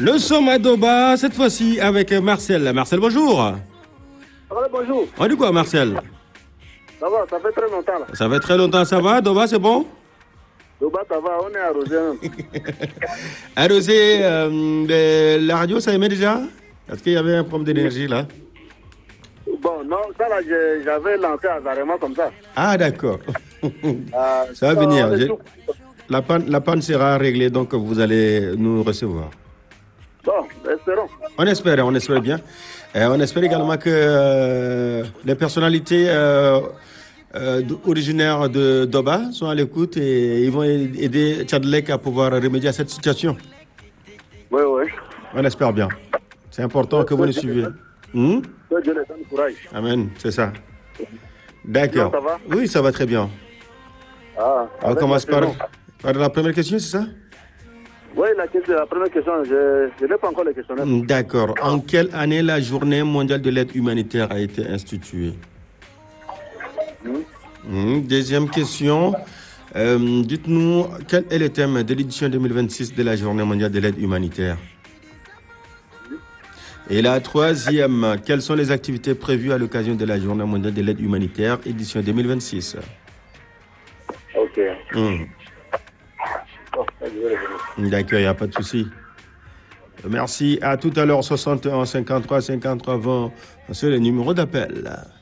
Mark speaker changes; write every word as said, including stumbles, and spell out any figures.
Speaker 1: Nous sommes à Doba, cette fois-ci avec Marcel. Marcel, bonjour.
Speaker 2: Ouais, bonjour.
Speaker 1: On dit quoi, Marcel?
Speaker 2: Ça va, ça fait très longtemps là.
Speaker 1: Ça fait très longtemps, ça va? Doba, c'est bon?
Speaker 2: Doba, ça va, on est arrosé.
Speaker 1: Arrosé, euh, de la radio, ça aimait déjà? Est-ce qu'il y avait un problème d'énergie là?
Speaker 2: Bon, non, ça là, j'avais lancé hasardément comme ça.
Speaker 1: Ah, d'accord.
Speaker 2: Euh,
Speaker 1: ça va venir.
Speaker 2: ça,
Speaker 1: Je... La panne, la panne sera réglée, donc vous allez nous recevoir.
Speaker 2: Bon, espérons.
Speaker 1: On espère, on espère bien. Et on espère également que euh, les personnalités euh, euh, originaires de Doba sont à l'écoute et ils vont aider Tchadlek à pouvoir remédier à cette situation.
Speaker 2: Oui, oui.
Speaker 1: On espère bien. C'est important
Speaker 2: ouais,
Speaker 1: que vous nous suiviez. Hmm?
Speaker 2: Que Dieu les donne courage.
Speaker 1: Amen, c'est ça. D'accord.
Speaker 2: Ça va?
Speaker 1: Oui, ça va très bien.
Speaker 2: Ah,
Speaker 1: on commence par, par la première question, c'est ça?
Speaker 2: Oui, la, question, la première question, je, je n'ai pas encore les questionnaires.
Speaker 1: D'accord. En quelle année la journée mondiale de l'aide humanitaire a été instituée? mmh. Mmh. Deuxième question. Euh, dites-nous, quel est le thème de l'édition deux mille vingt-six de la journée mondiale de l'aide humanitaire? mmh. Et la troisième, quelles sont les activités prévues à l'occasion de la journée mondiale de l'aide humanitaire, édition deux mille vingt-six?
Speaker 2: Ok.
Speaker 1: mmh. D'accord, il n'y a pas de souci. Merci. À tout à l'heure, soixante et un cinquante-trois cinquante-trois vingt. C'est le numéro d'appel.